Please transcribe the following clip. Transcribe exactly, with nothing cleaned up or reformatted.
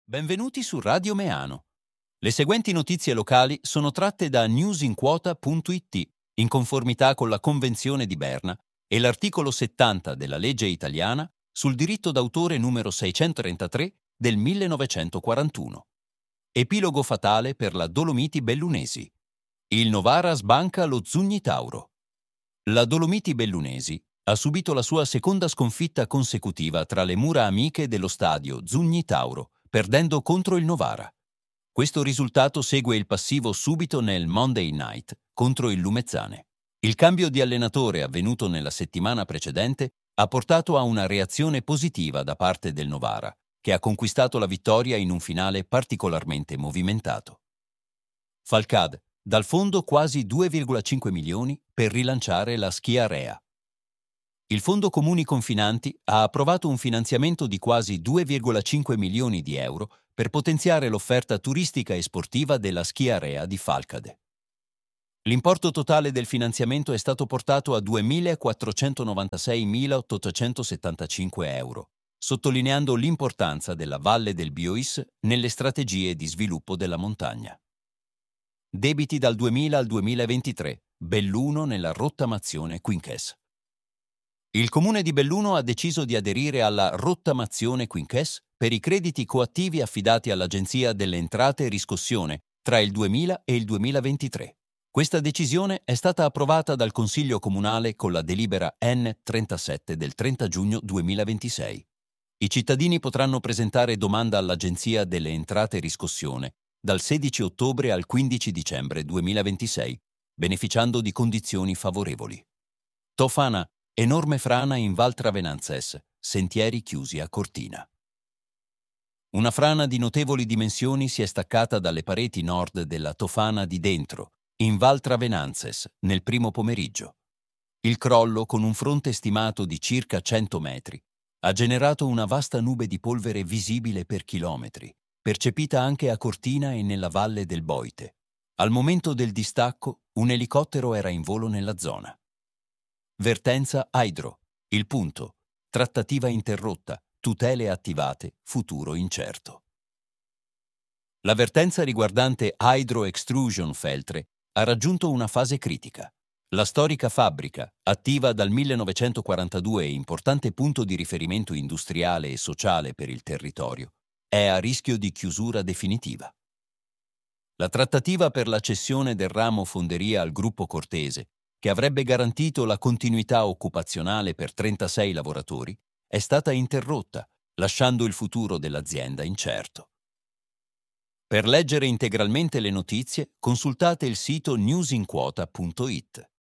Benvenuti su Radio Meano. Le seguenti notizie locali sono tratte da newsinquota punto it, in conformità con la Convenzione di Berna e l'articolo settanta della legge italiana sul diritto d'autore numero seicentotrentatré del millenovecentoquarantuno. Epilogo fatale per la Dolomiti Bellunesi. Il Novara sbanca lo Zugnitauro. La Dolomiti Bellunesi ha subito la sua seconda sconfitta consecutiva tra le mura amiche dello stadio Zugnitauro, perdendo contro il Novara. Questo risultato segue il passivo subito nel Monday Night contro il Lumezzane. Il cambio di allenatore avvenuto nella settimana precedente ha portato a una reazione positiva da parte del Novara, che ha conquistato la vittoria in un finale particolarmente movimentato. Falcad, dal fondo quasi due virgola cinque milioni per rilanciare la Schiarea. Il Fondo Comuni Confinanti ha approvato un finanziamento di quasi due virgola cinque milioni di euro per potenziare l'offerta turistica e sportiva della Schiarea di Falcade. L'importo totale del finanziamento è stato portato a duemilaquattrocentonovantaseimilaottocentosettantacinque euro, sottolineando l'importanza della Valle del Biois nelle strategie di sviluppo della montagna. Debiti dal duemila al duemilaventitré, Belluno nella rottamazione Quinques. Il Comune di Belluno ha deciso di aderire alla rottamazione Quinques per i crediti coattivi affidati all'Agenzia delle Entrate e Riscossione tra il duemila e il duemilaventitré. Questa decisione è stata approvata dal Consiglio Comunale con la delibera N trentasette del trenta giugno duemilaventisei. I cittadini potranno presentare domanda all'Agenzia delle Entrate e Riscossione dal sedici ottobre al quindici dicembre duemilaventisei, beneficiando di condizioni favorevoli. Tofana. Enorme frana in Val Travenanzes, sentieri chiusi a Cortina. Una frana di notevoli dimensioni si è staccata dalle pareti nord della Tofana di Dentro, in Val Travenanzes, nel primo pomeriggio. Il crollo, con un fronte stimato di circa cento metri, ha generato una vasta nube di polvere visibile per chilometri, percepita anche a Cortina e nella valle del Boite. Al momento del distacco, un elicottero era in volo nella zona. Vertenza Hydro. Il punto. Trattativa interrotta. Tutele attivate. Futuro incerto. La vertenza riguardante Hydro Extrusion Feltre ha raggiunto una fase critica. La storica fabbrica, attiva dal millenovecentoquarantadue e importante punto di riferimento industriale e sociale per il territorio, è a rischio di chiusura definitiva. La trattativa per la cessione del ramo fonderia al gruppo Cortese, che avrebbe garantito la continuità occupazionale per trentasei lavoratori, è stata interrotta, lasciando il futuro dell'azienda incerto. Per leggere integralmente le notizie, consultate il sito newsinquota punto it.